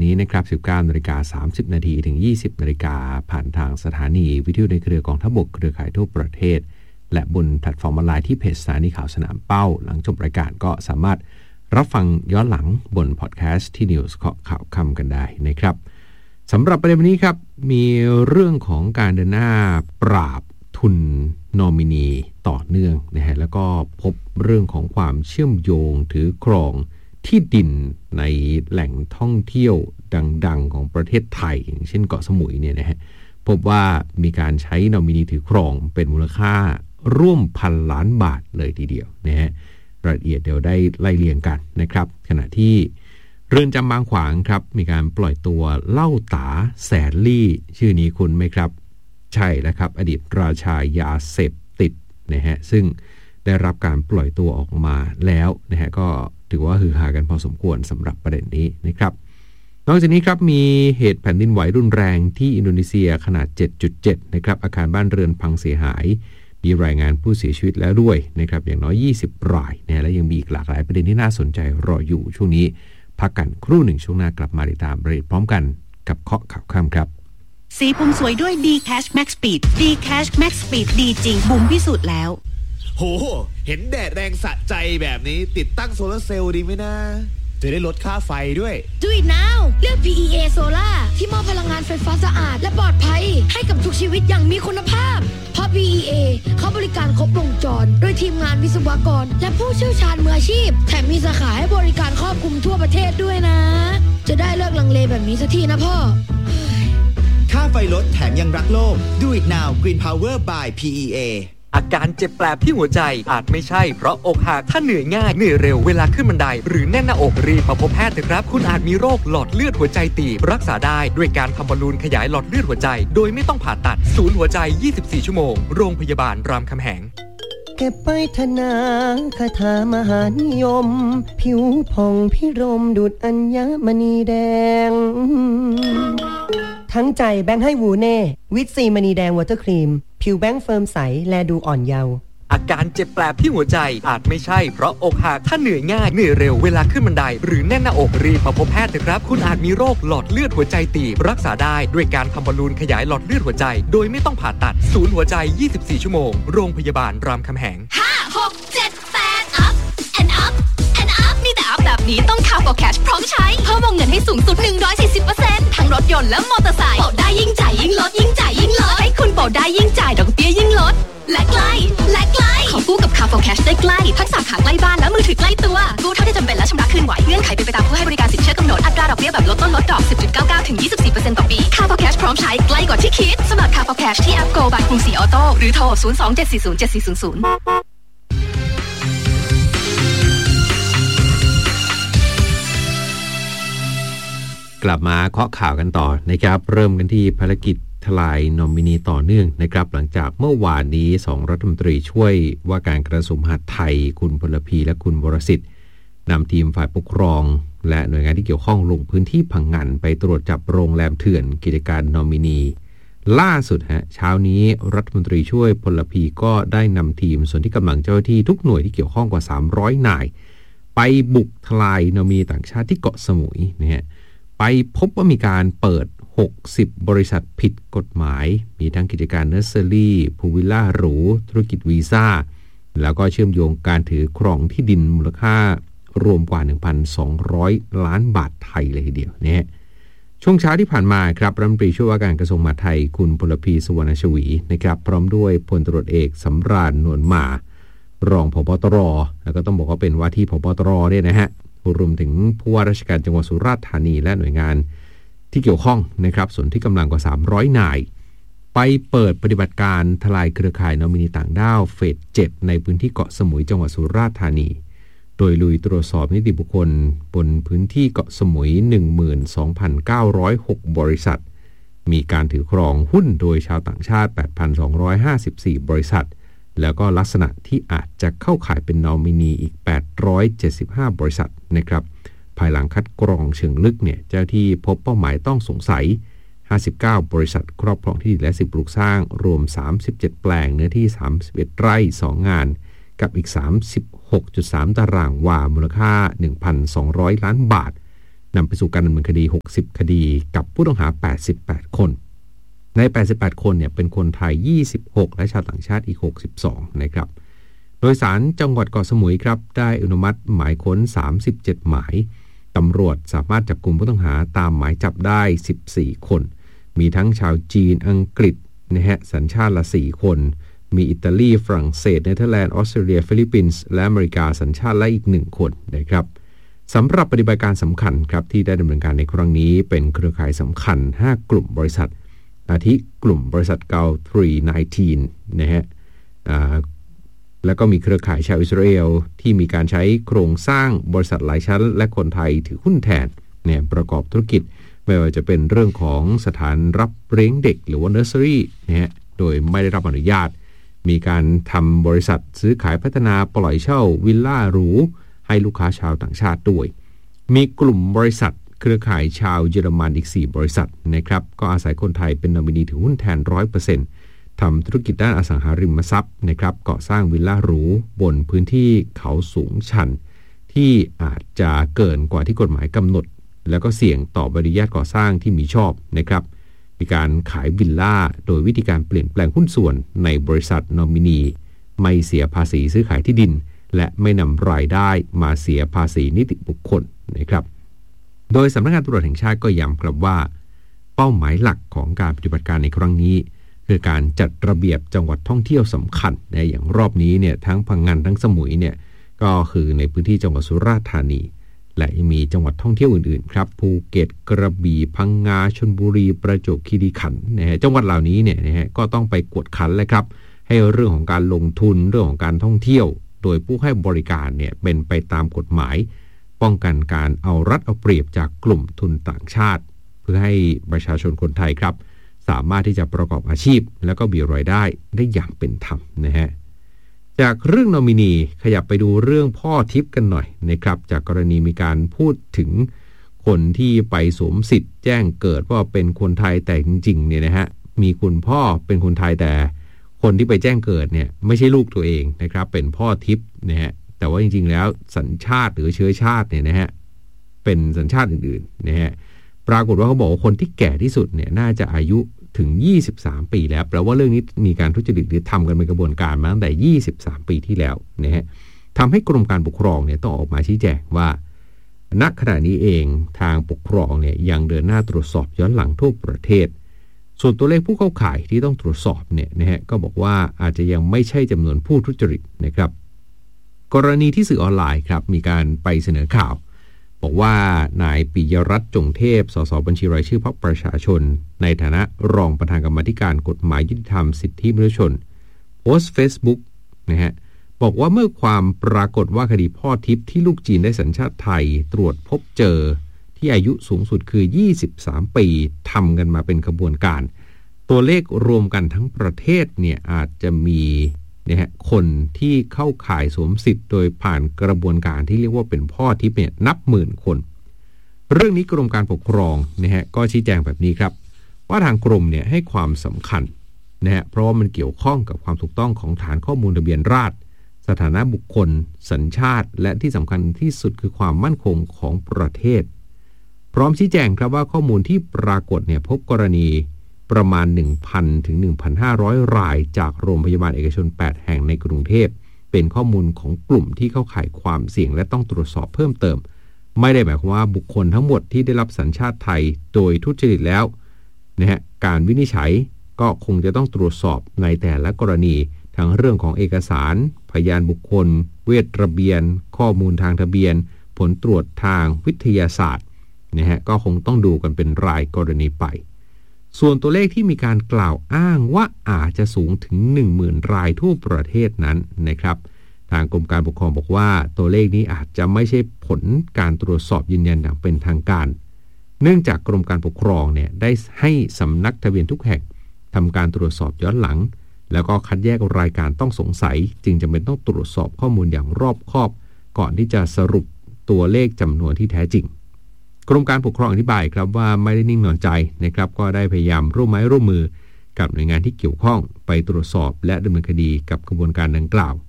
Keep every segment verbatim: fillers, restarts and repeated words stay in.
นี้นะครับ สิบเก้านาฬิกาสามสิบนาทีถึง ยี่สิบนาฬิกาผ่านทางสถานีวิทยุในเครือกองทัพบกเครือข่ายทั่วประเทศและบนแพลตฟอร์มออนไลน์ที่เพจสถานีข่าวสนามเป้าหลังจบรายการก็สามารถรับฟังย้อนหลังบนพอดแคสต์ที่นิวส์เคาะข่าวค่ำกันได้นะครับสำหรับประเด็นวันนี้ครับมีเรื่องของการเดินหน้าปราบทุนนอมินีต่อเนื่องนะฮะแล้วก็พบเรื่องของความเชื่อมโยงถือครองที่ดินในแหล่งท่องเที่ยวดังๆของประเทศไทยอย่างเช่นเกาะสมุยเนี่ยนะฮะพบว่ามีการใช้นอมินีถือครองเป็นมูลค่าร่วมพันล้านบาทเลยทีเดียวนะฮะรายละเอียดเดี๋ยวได้ไล่เรียงกันนะครับขณะที่เรือนจำบางขวางครับมีการปล่อยตัวเล่าตาแสนลี่ชื่อนี้คุณไหมครับใช่แล้วครับอดีตราชายาเสพติดนะฮะซึ่งได้รับการปล่อยตัวออกมาแล้วนะฮะก็ถือว่าฮือฮากันพอสมควรสำหรับประเด็นนี้นะครับนอกจากนี้ครับมีเหตุแผ่นดินไหวรุนแรงที่อินโดนีเซียขนาด เจ็ดจุดเจ็ด นะครับอาคารบ้านเรือนพังเสียหายมีรายงานผู้เสียชีวิตแล้วด้วยนะครับอย่างน้อยยี่สิบรายนะและยังมีอีกหลากหลายประเด็นที่น่าสนใจรออยู่ช่วงนี้พักกันครู่หนึ่งช่วงหน้ากลับมาติดตามรายละเอียดพร้อมกันกับเคาะข่าวค่ำครับสีผมสวยด้วย D-Cash Max Speed D-Cash Max Speed ดีจริงบุ๋มพิสูจน์แล้วโหเห็นแดดแรงสะใจแบบนี้ติดตั้งโซลาร์เซลล์ดีไหมนะจะได้ลดค่าไฟด้วย Do it now เลือก พี อี เอ Solar ที่มอบพลังงานไฟฟ้าสะอาดและปลอดภัยให้กับทุกชีวิตอย่างมีคุณภาพเพราะ พี อี เอ เขาบริการครบวงจรโดยทีมงานวิศวกรและผู้เชี่ยวชาญมืออาชีพแถมมีสาขาให้บริการครอบคลุมทั่วประเทศด้วยนะจะได้เลิกลังเลแบบนี้สักทีนะพ่อค่าไฟลดแถมยังรักโลก Do it now Green Power by พี อี เออาการเจ็บแปลบที่หัวใจอาจไม่ใช่เพราะอกหักถ้าเหนื่อยง่ายเหนื่อยเร็วเวลาขึ้นบันไดหรือแน่นหน้าอกรีบมาพบแพทย์เถอะครับคุณอาจมีโรคหลอดเลือดหัวใจตีบรักษาได้ด้วยการทำบอลลูนขยายหลอดเลือดหัวใจโดยไม่ต้องผ่าตัดศูนย์หัวใจยี่สิบสี่ชั่วโมงโรงพยาบาลรามคำแหงเก็บไปธนาคาถามหานิยมผิวผ่องพิรมดุจอัญมณีแดงทั้งใจแบงค์ให้วูเน่วิตซีมณีแดงวอเตอร์ครีมผิวแบงค์เฟิร์มใสแลดูอ่อนเยาว์อาการเจ็บแปลบที่หัวใจอาจไม่ใช่เพราะอกหักถ้าเหนื่อยง่ายเหนื่อยเร็วเวลาขึ้นบันไดหรือแน่นหน้าอกรีบมาพบแพทย์เถอะครับคุณอาจมีโรคหลอดเลือดหัวใจตีบรักษาได้ด้วยการทำบอลลูนขยายหลอดเลือดหัวใจโดยไม่ต้องผ่าตัดศูนย์หัวใจยี่สิบสี่ชั่วโมงโรงพยาบาลรามคำแหงห้า หก เจ็ด แปด up and up and up มีแต่ up แบบนี้ต้อง Cargo Cash พร้อมใช้เพิ่มวงเงินให้สูงสุด หนึ่งร้อยสี่สิบเปอร์เซ็นต์ ทั้งรถยนต์และมอเตอร์ไซค์โปรได้ยิ่งจ่ายยิ่งลดยิ่งจ่ายยิ่งลดให้คุณโปรได้ยิ่งจ่ายดอกเบี้ยยิ่งลดและใกล้และใกล้ขอกู้กับ Cargo Cash ได้ใกล้ทั้งสาขาใกล้บ้านและมือถือใกล้ตัวกู้เท่าที่จำเป็นและชำระคืนไหวเงื่อนไขเป็นไปตามผู้ให้บริการสินเชื่อกำหนดอัตราดอกเบี้ยแบบลดต้นลดดอก สิบจุดเก้าเก้า ถึง ยี่สิบสี่เปอร์เซ็นต์ ต่อปี Cargo Cash พร้อมใช้ใกล้กว่าที่คิดสมัคร Cargo Cash ที่แอป Go by กรุงศรีออโต้หรือโทรศูนย์ สอง เจ็ด สี่ ศูนย์ เจ็ด สี่ ศูนย์ ศูนย์กลับมาเคาะข่าวกันต่อนะครับเริ่มกันที่ภารกิจทลายนอมินีต่อเนื่องนะครับหลังจากเมื่อวานนี้สองรัฐมนตรีช่วยว่าการกระทรวงมหาดไทยคุณพลพีและคุณวรสิทธิ์นำทีมฝ่ายปกครองและหน่วยงานที่เกี่ยวข้องลงพื้นที่พังงานไปตรวจจับโรงแรมเถื่อนกิจการนอมินีล่าสุดฮะเช้านี้รัฐมนตรีช่วยพลพีก็ได้นำทีมส่วนที่กำลังเจ้าหน้าที่ทุกหน่วยที่เกี่ยวข้องกว่าสามร้อยนายไปบุกทลายนอมินีต่างชาติที่เกาะสมุยนะฮะไปพบว่ามีการเปิดหกสิบบริษัทผิดกฎหมายมีทั้งกิจการเนอร์เซอรี่พูลวิลล่าหรูธุรกิจวีซ่าแล้วก็เชื่อมโยงการถือครองที่ดินมูลค่ารวมกว่า หนึ่งพันสองร้อย ล้านบาทไทยเลยทีเดียวเนี่ยช่วงเช้าที่ผ่านมาครับรัฐมนตรีช่วยว่าการกระทรวงมหาดไทยคุณพลพีสุวรรณชวีนะครับพร้อมด้วยพลตำรวจเอกสำราญนวลมารองผบ.ตร.แล้วก็ต้องบอกว่าเป็นว่าที่ผบ.ตร.เนี่ยนะฮะรวมถึงผู้ว่าราชการจังหวัดสุราษฎร์ธานีและหน่วยงานที่เกี่ยวข้องนะครับส่วนที่กำลังกว่าสามร้อยนายไปเปิดปฏิบัติการทลายเครือข่ายนอมินีต่างด้าวเฟสเจ็ดในพื้นที่เกาะสมุยจังหวัดสุราษฎร์ธานีโดยลุยตรวจสอบนิติบุคคลบนพื้นที่เกาะสมุย หนึ่งหมื่นสองพันเก้าร้อยหก บริษัทมีการถือครองหุ้นโดยชาวต่างชาติ แปดพันสองร้อยห้าสิบสี่ บริษัทแล้วก็ลักษณะที่อาจจะเข้าข่ายเป็นนอมินีอีกแปดร้อยเจ็ดสิบห้าบริษัทนะครับภายหลังคัดกรองเชิงลึกเนี่ยเจ้าที่พบเป้าหมายต้องสงสัยห้าสิบเก้าบริษัทครอบครองที่ดินและสิ่งปลูกสร้างรวมสามสิบเจ็ดแปลงเนื้อที่สามสิบเอ็ดไร่สองงานกับอีก สามสิบหกจุดสาม ตารางวามูลค่า หนึ่งพันสองร้อย ล้านบาทนำไปสู่การดำเนินคดีหกสิบคดีกับผู้ต้องหาแปดสิบแปดคนในแปดสิบแปดคนเนี่ยเป็นคนไทยยี่สิบหกและชาวต่างชาติอีกหกสิบสองนะครับโดยศาลจังหวัดเกาะสมุยครับได้อนุมัติหมายค้นสามสิบเจ็ดหมายตำรวจสามารถจับกุมผู้ต้องหาตามหมายจับได้สิบสี่คนมีทั้งชาวจีนอังกฤษนะฮะสัญชาติละสี่คนมีอิตาลีฝรั่งเศสเนเธอร์แลนด์ออสเตรเลียฟิลิปปินส์และอเมริกาสัญชาติละอีกหนึ่งคนนะครับสำหรับปฏิบัติการสำคัญครับที่ได้ดำเนินการในครั้งนี้เป็นเครือข่ายสำคัญห้ากลุ่มบริษัทอาทิกลุ่มบริษัทเกาทรีไนทีนนะฮะแล้วก็มีเครือข่ายชาวอิสราเอลที่มีการใช้โครงสร้างบริษัทหลายชั้นและคนไทยถือหุ้นแทนเนี่ยประกอบธุรกิจไม่ว่าจะเป็นเรื่องของสถานรับเลี้ยงเด็กหรือว่าเนอร์เซอรี่นะฮะโดยไม่ได้รับอนุญาตมีการทำบริษัทซื้อขายพัฒนาปล่อยเช่าวิลล่าหรูให้ลูกค้าชาวต่างชาติด้วยมีกลุ่มบริษัทเครือข่ายชาวเยอรมันอีกสี่บริษัทนะครับก็อาศัยคนไทยเป็นนอมินีถือหุ้นแทน ร้อยเปอร์เซ็นต์ ทำธุรกิจด้านอสังหาริมทรัพย์นะครับก่อสร้างวิลล่าหรูบนพื้นที่เขาสูงชันที่อาจจะเกินกว่าที่กฎหมายกำหนดแล้วก็เสี่ยงต่อใบอนุญาตก่อสร้างที่มีชอบนะครับมีการขายวิลล่าโดยวิธีการเปลี่ยนแปลงหุ้นส่วนในบริษัทนอมินีไม่เสียภาษีซื้อขายที่ดินและไม่นำรายได้มาเสียภาษีนิติบุคคลนะครับโดยสำนักงานตำรวจแห่งชาติก็ย้ำครับว่าเป้าหมายหลักของการปฏิบัติการในครั้งนี้คือการจัดระเบียบจังหวัดท่องเที่ยวสำคัญนะอย่างรอบนี้เนี่ยทั้งพังงานทั้งสมุยเนี่ยก็คือในพื้นที่จังหวัดสุราษฎร์ธานีและยังมีจังหวัดท่องเที่ยวอื่นๆครับภูเก็ตกระบี่พังงาชลบุรีประจวบคีรีขันธ์นะฮะจังหวัดเหล่านี้เนี่ยนะฮะก็ต้องไปกวดขันเลยครับให้เรื่องของการลงทุนเรื่องของการท่องเที่ยวโดยผู้ให้บริการเนี่ยเป็นไปตามกฎหมายป้องกันการเอารัดเอาเปรียบจากกลุ่มทุนต่างชาติเพื่อให้ประชาชนคนไทยครับสามารถที่จะประกอบอาชีพแล้วก็มีรายได้ได้อย่างเป็นธรรมนะฮะจากเรื่องนอมินีขยับไปดูเรื่องพ่อทิพย์กันหน่อยนะครับจากกรณีมีการพูดถึงคนที่ไปสวมสิทธิ์แจ้งเกิดว่าเป็นคนไทยแต่จริงๆเนี่ยนะฮะมีคุณพ่อเป็นคนไทยแต่คนที่ไปแจ้งเกิดเนี่ยไม่ใช่ลูกตัวเองนะครับเป็นพ่อทิพย์นะฮะแต่ว่าจริงๆแล้วสัญชาติหรือเชื้อชาติเนี่ยนะฮะเป็นสัญชาติอื่นๆนะฮะปรากฏว่าเขาบอกว่าคนที่แก่ที่สุดเนี่ยน่าจะอายุถึงยี่สิบสามปีแล้วแปลว่าเรื่องนี้มีการทุจริตหรือทำกันเป็นกระบวนการมาตั้งแต่ยี่สิบสามปีที่แล้วนะฮะทำให้กรมการปกครองเนี่ยต้องออกมาชี้แจงว่าณขณะนี้เองทางปกครองเนี่ยยังเดินหน้าตรวจสอบย้อนหลังทั่วประเทศส่วนตัวเลขผู้เข้าข่ายที่ต้องตรวจสอบเนี่ยนะฮะก็บอกว่าอาจจะยังไม่ใช่จำนวนผู้ทุจริตนะครับกรณีที่สื่อออนไลน์ครับมีการไปเสนอข่าวบอกว่านายปิยรัตน์จงเทพสสบัญชีรายชื่อพรรคประชาชนในฐานะรองประธานกรรมาธิการกฎหมายยุติธรรมสิทธิมนุษยชนโพสต์ Facebook นะฮะบอกว่าเมื่อความปรากฏว่าคดีพ่อทิพย์ที่ลูกจีนได้สัญชาติไทยตรวจพบเจอที่อายุสูงสุดคือยี่สิบสามปีทำกันมาเป็นขบวนการตัวเลขรวมกันทั้งประเทศเนี่ยอาจจะมีนะฮะคนที่เข้าข่ายสวมสิทธิ์โดยผ่านกระบวนการที่เรียกว่าเป็นพ่อทิพย์เนี่ยนับหมื่นคนเรื่องนี้กรมการปกครองนะฮะก็ชี้แจงแบบนี้ครับว่าทางกรมเนี่ยให้ความสำคัญนะฮะเพราะว่ามันเกี่ยวข้องกับความถูกต้องของฐานข้อมูลทะเบียนราษฎรสถานะบุคคลสัญชาติและที่สำคัญที่สุดคือความมั่นคงของประเทศพร้อมชี้แจงครับว่าข้อมูลที่ปรากฏเนี่ยพบกรณีประมาณ หนึ่งพัน ถึง หนึ่งพันห้าร้อย รายจากโรงพยาบาลเอกชนแปดแห่งในกรุงเทพเป็นข้อมูลของกลุ่มที่เข้าข่ายความเสี่ยงและต้องตรวจสอบเพิ่มเติมไม่ได้หมายความว่าบุคคลทั้งหมดที่ได้รับสัญชาติไทยโดยทุจริตแล้วนะฮะการวินิจฉัยก็คงจะต้องตรวจสอบในแต่ละกรณีทั้งเรื่องของเอกสารพยานบุคคลเวชระเบียนข้อมูลทางทะเบียนผลตรวจทางวิทยาศาสตร์นะฮะก็คงต้องดูกันเป็นรายกรณีไปส่วนตัวเลขที่มีการกล่าวอ้างว่าอาจจะสูงถึง หนึ่งหมื่น รายทั่วประเทศนั้นนะครับทางกรมการปกครองบอกว่าตัวเลขนี้อาจจะไม่ใช่ผลการตรวจสอบยืนยันอย่างเป็นทางการเนื่องจากกรมการปกครองเนี่ยได้ให้สำนักทะเบียนทุกแห่งทำการตรวจสอบย้อนหลังแล้วก็คัดแยกรายการต้องสงสัยจึงจำเป็นต้องตรวจสอบข้อมูลอย่างรอบคอบก่อนที่จะสรุปตัวเลขจำนวนที่แท้จริงกรมการปกครองอธิบายครับว่าไม่ได้นิ่งนอนใจนะครับก็ได้พยายามร่วมไม้ร่วมมือกับหน่วยงานที่เกี่ยวข้องไปตรวจสอบและดำเนินคดีกับกระบวนการดังกล่าว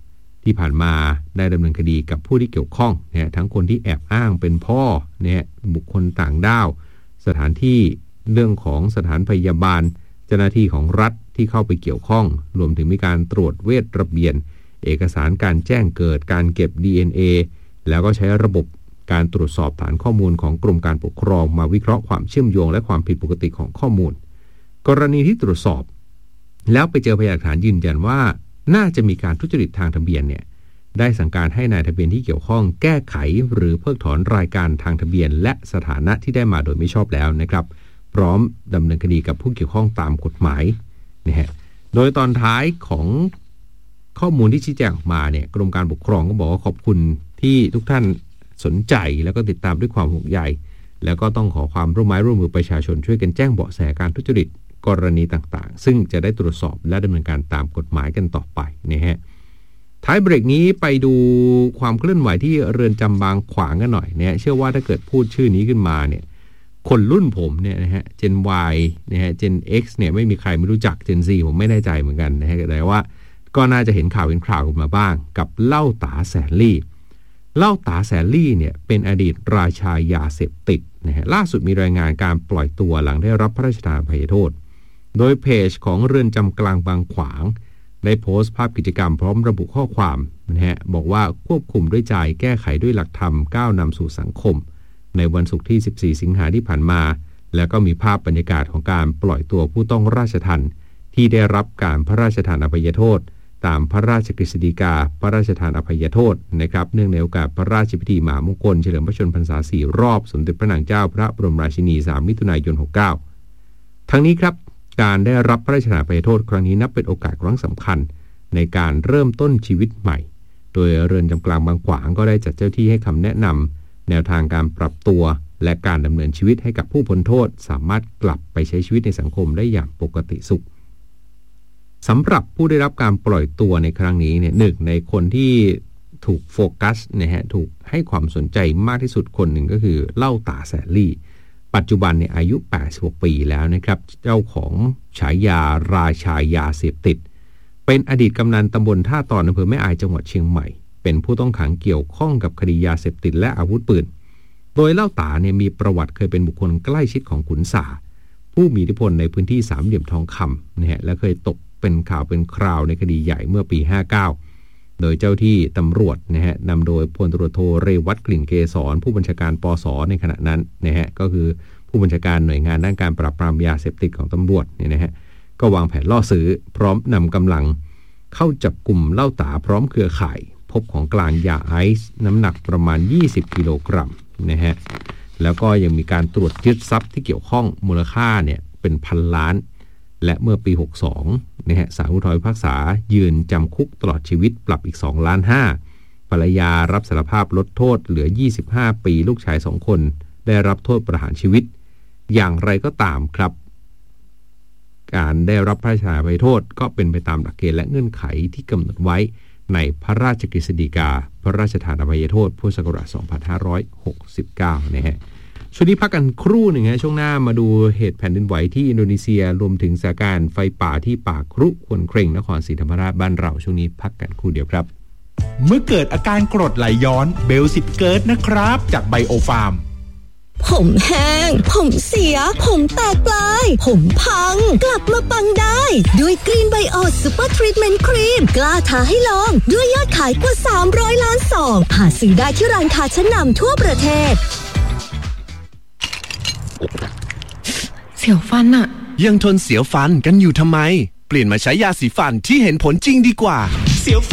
ที่ผ่านมาได้ดำเนินคดีกับผู้ที่เกี่ยวข้องเนี่ยทั้งคนที่แอบอ้างเป็นพ่อเนี่ยบุคคลต่างด้าวสถานที่เรื่องของสถานพยาบาลเจ้าหน้าที่ของรัฐที่เข้าไปเกี่ยวข้องรวมถึงมีการตรวจเวชระเบียนเอกสารการแจ้งเกิดการเก็บ ดี เอ็น เอ แล้วก็ใช้ระบบการตรวจสอบฐานข้อมูลของกรมการปกครองมาวิเคราะห์ความเชื่อมโยงและความผิดปกติของข้อมูลกรณีที่ตรวจสอบแล้วไปเจอพยานหลักฐานยืนยันว่าน่าจะมีการทุจริตทางทะเบียนเนี่ยได้สั่งการให้นายทะเบียนที่เกี่ยวข้องแก้ไขหรือเพิกถอนรายการทางทะเบียนและสถานะที่ได้มาโดยไม่ชอบแล้วนะครับพร้อมดำเนินคดีกับผู้เกี่ยวข้องตามกฎหมายนะฮะโดยตอนท้ายของข้อมูลที่ชี้แจงออกมาเนี่ยกรมการปกครองก็บอกว่าขอบคุณที่ทุกท่านสนใจแล้วก็ติดตามด้วยความห่วงใยแล้วก็ต้องขอความร่วมไม้ร่วมมือประชาชนช่วยกันแจ้งเบาะแสการทุจริตกรณีต่างๆซึ่งจะได้ตรวจสอบและดำเนินการตามกฎหมายกันต่อไปนะฮะท้ายเบรกนี้ไปดูความเคลื่อนไหวที่เรือนจำบางขวางกันหน่อยเนี่ยเชื่อว่าถ้าเกิดพูดชื่อนี้ขึ้นมาเนี่ยคนรุ่นผมเนี่ยนะฮะ Gen Y นะฮะ Gen X เนี่ยไม่มีใครไม่รู้จัก Gen Z ผมไม่แน่ใจเหมือนกันนะฮะแต่ว่าก็น่าจะเห็นข่าวเห็นข่าวกันมาบ้างกับเล่าตาแสนลี่เล่าตาแสนลี่เนี่ยเป็นอดีตราชายาเสพติดนะฮะล่าสุดมีรายงานการปล่อยตัวหลังได้รับพระราชทานอภัยโทษโดยเพจของเรือนจำกลางบางขวางได้โพสต์ภาพกิจกรรมพร้อมระบุข้อความนะฮะบอกว่าควบคุมด้วยใจแก้ไขด้วยหลักธรรมก้าวนำสู่สังคมในวันศุกร์ที่สิบสี่สิงหาที่ผ่านมาแล้วก็มีภาพบรรยากาศของการปล่อยตัวผู้ต้องราชทัณฑ์ที่ได้รับการพระราชทานอภัยโทษตามพระราชกฤษฎีกาพระราชทานอภัยโทษนะครับเนื่องในโอกาสพระราชพิธีมหามงคลเฉลิมพระชนมพรรษาสี่รอบสมเด็จพระนางเจ้าพระบรมราชินีสามมิถุนายนหกสิบเก้าทั้งนี้ครับการได้รับพระราชทานอภัยโทษครั้งนี้นับเป็นโอกาสครั้งสำคัญในการเริ่มต้นชีวิตใหม่โดยเรือนจำกลางบางขวางก็ได้จัดเจ้าที่ให้คำแนะนำแนวทางการปรับตัวและการดำเนินชีวิตให้กับผู้พ้นโทษสามารถกลับไปใช้ชีวิตในสังคมได้อย่างปกติสุขสำหรับผู้ได้รับการปล่อยตัวในครั้งนี้เนี่ยหนึ่งในคนที่ถูกโฟกัสนะฮะถูกให้ความสนใจมากที่สุดคนหนึ่งก็คือเล่าตาแสนลี่ปัจจุบันเนี่ยอายุแปดสิบหกปีแล้วนะครับเจ้าของฉายาราชายาเสพติดเป็นอดีตกำนันตำบลท่าตอนอำเภอแม่อายจังหวัดเชียงใหม่เป็นผู้ต้องขังเกี่ยวข้องกับคดียาเสพติดและอาวุธปืนโดยเล่าตาเนี่ยมีประวัติเคยเป็นบุคคลใกล้ชิดของขุนสาผู้มีอิทธิพลในพื้นที่สามเหลี่ยมทองคำนะฮะและเคยตกเป็นข่าวเป็นคราวในคดีใหญ่เมื่อปีห้าสิบเก้าโดยเจ้าที่ตำรวจนะฮะนำโดยพลตำรวจโทเรวัตกลิ่นเกษรผู้บัญชาการปส.ในขณะนั้นนะฮะก็คือผู้บัญชาการหน่วยงานด้านการปราบปรามยาเสพติดของตำรวจเนี่ยนะฮะก็วางแผนล่อซื้อพร้อมนำกำลังเข้าจับกลุ่มเล่าตาพร้อมเครือข่ายพบของกลางยาไอซ์น้ำหนักประมาณยี่สิบกิโลกรัมนะฮะแล้วก็ยังมีการตรวจยึดทรัพย์ที่เกี่ยวข้องมูลค่าเนี่ยเป็นพันล้านและเมื่อปีหกสิบสองนะฮะศาลอุทธรณ์พิพากษายืนจำคุกตลอดชีวิตปรับอีกสองล้านห้าภรรยารับสารภาพลดโทษเหลือยี่สิบห้าปีลูกชายสองคนได้รับโทษประหารชีวิตอย่างไรก็ตามครับการได้รับพระราชทานอภัยโทษก็เป็นไปตามหลักเกณฑ์และเงื่อนไขที่กำหนดไว้ในพระราชกฤษฎีกาพระราชทานอภัยโทษพุทธศักราชสองพันห้าร้อยหกสิบเก้านะฮะช่วงนี้พักกันครู่หนึ่งฮะช่วงหน้ามาดูเหตุแผ่นดินไหวที่อินโดนีเซียรวมถึงสถานการณ์ไฟป่าที่ป่าครุควนเคร่งนครศรีธรรมราชบ้านเราช่วงนี้พักกันครู่เดียวครับเมื่อเกิดอาการกรดไหลย้อนเบลสิบเกิร์ตนะครับจากไบโอฟาร์มผมแห้งผมเสียผมแตกปลายผมพังกลับมาปังได้ด้วยกรีนไบโอซูเปอร์ทรีทเมนต์ครีมกล้าท้าให้ลองด้วยยอดขายกว่าสามร้อยล้านซองหาซื้อได้ที่ร้านค้าชั้นนำทั่วประเทศเสียวฟันอะยังทนเสียวฟันกันอยู่ทำไมเปลี่ยนมาใช้ยาสีฟันที่เห็นผลจริงดีกว่าเสียวฟัน